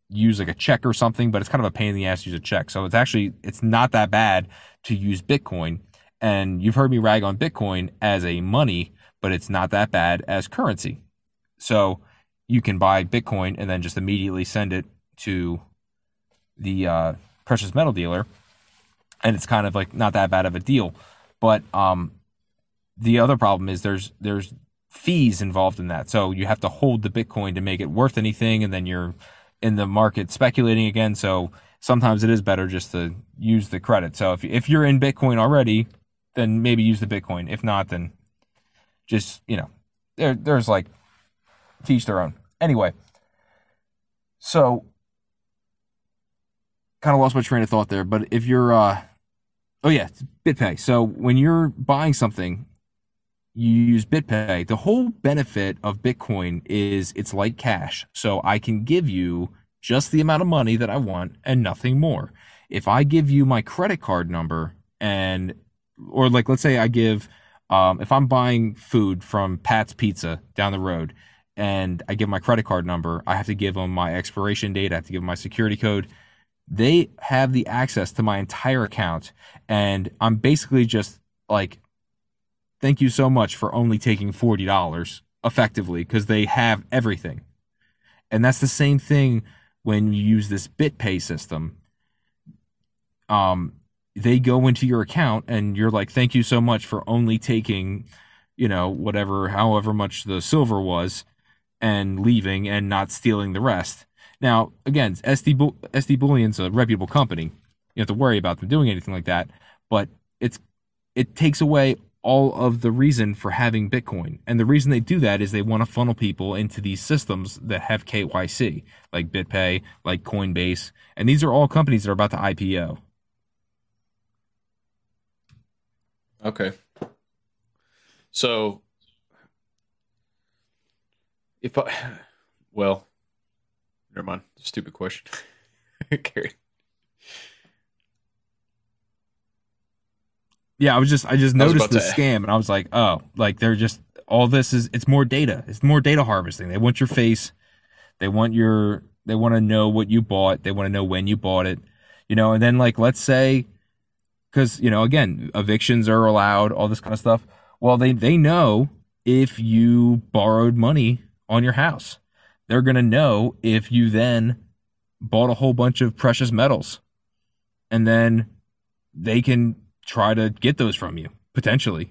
use like a check or something, but it's kind of a pain in the ass to use a check. So it's not that bad to use Bitcoin. And you've heard me rag on Bitcoin as a money, but it's not that bad as currency. So you can buy Bitcoin and then just immediately send it to the precious metal dealer, and it's kind of like not that bad of a deal. But the other problem is there's fees involved in that. So you have to hold the Bitcoin to make it worth anything, and then you're in the market speculating again. So sometimes it is better just to use the credit. So if you're in Bitcoin already, then maybe use the Bitcoin. If not, then just, there's like to each their own. Anyway, so kind of lost my train of thought there, but if you're oh yeah, BitPay. So when you're buying something, you use BitPay. The whole benefit of Bitcoin is it's like cash. So I can give you just the amount of money that I want and nothing more. If I give you my credit card number or like, let's say I give, if I'm buying food from Pat's Pizza down the road and I give my credit card number, I have to give them my expiration date. I have to give them my security code. They have the access to my entire account. And I'm basically just like, thank you so much for only taking $40 effectively, because they have everything. And that's the same thing when you use this BitPay system. They go into your account and you're like, thank you so much for only taking, however much the silver was and leaving and not stealing the rest. Now, again, SD Bullion's a reputable company. You don't have to worry about them doing anything like that, but it takes away all of the reason for having Bitcoin. And the reason they do that is they want to funnel people into these systems that have KYC, like BitPay, like Coinbase, and these are all companies that are about to IPO. Okay. So well, never mind. Stupid question. Carry. Yeah, I just noticed the scam, and I was like, oh, like they're just it's more data. It's more data harvesting. They want your face. They want to know what you bought. They want to know when you bought it. And then like, let's say, because, again, evictions are allowed, all this kind of stuff. Well, they know if you borrowed money on your house. They're going to know if you then bought a whole bunch of precious metals, and then they can try to get those from you potentially.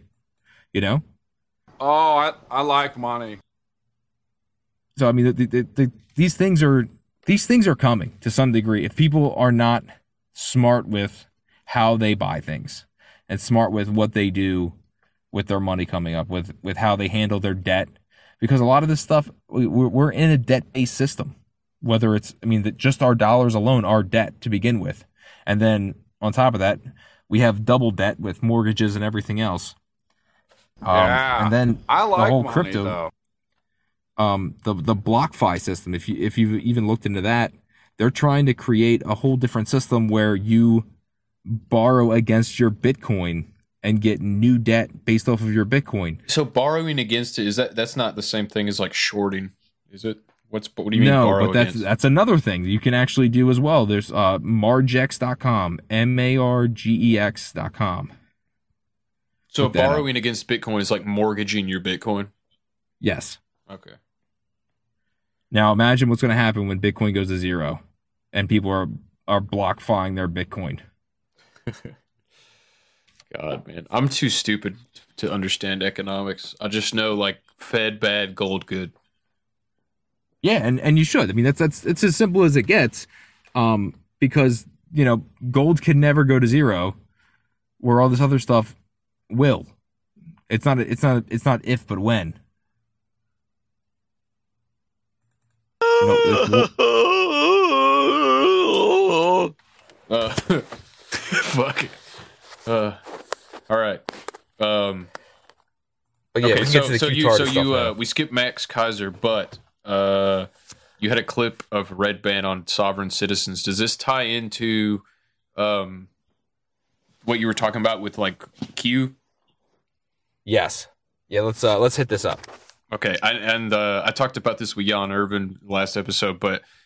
Oh, I like money. So I mean, these things are coming to some degree. If people are not smart with how they buy things and smart with what they do with their money coming up, with how they handle their debt, because a lot of this stuff, we're in a debt-based system. Whether it's, just our dollars alone are debt to begin with, and then on top of that, we have double debt with mortgages and everything else. And then I like the whole money, crypto, though. the BlockFi system. If you've even looked into that, they're trying to create a whole different system where you borrow against your Bitcoin and get new debt based off of your Bitcoin. So borrowing against it, that's not the same thing as like shorting, is it? What do you mean No, borrow but against? that's another thing you can actually do as well. There's margex.com, margex.com. So borrowing against Bitcoin is like mortgaging your Bitcoin? Yes. Okay. Now imagine what's going to happen when Bitcoin goes to zero and people are BlockFiing their Bitcoin. God, man. I'm too stupid to understand economics. I just know like Fed bad, gold good. Yeah, and you should. That's it's as simple as it gets. Because, gold can never go to zero, where all this other stuff will. It's not if but when. Fuck. All right. But yeah, okay, we can get to the Q-Tar stuff now. We skipped Max Kaiser, but you had a clip of Red Band on sovereign citizens. Does this tie into what you were talking about with like Q? Yes. Yeah, let's hit this up. Okay, I talked about this with Jan Irvin last episode, but